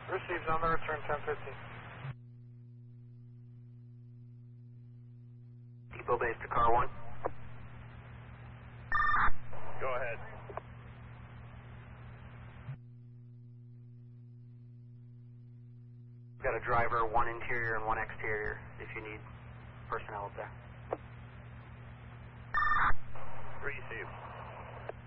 Received on the return 1015. Depot base to car 1. Go ahead. Got a driver, 1 interior and 1 exterior, if you need personnel up there. Received.